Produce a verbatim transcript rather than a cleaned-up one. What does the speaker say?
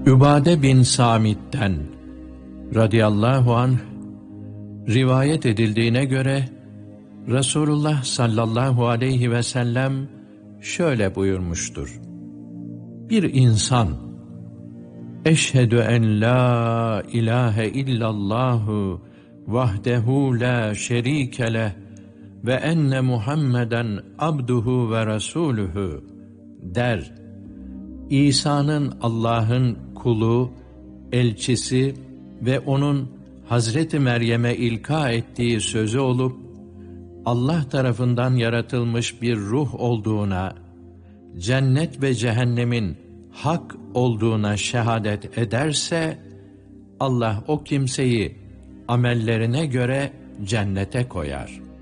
Übade bin Samit'ten radıyallahu anh rivayet edildiğine göre Resulullah sallallahu aleyhi ve sellem şöyle buyurmuştur: Bir insan eşhedü en la ilahe illallahu vahdehu la şerike leh ve enne Muhammeden abduhu ve resuluhu der, İsa'nın Allah'ın kulu, elçisi ve onun Hazreti Meryem'e ilka ettiği sözü olup, Allah tarafından yaratılmış bir ruh olduğuna, cennet ve cehennemin hak olduğuna şehadet ederse, Allah o kimseyi amellerine göre cennete koyar.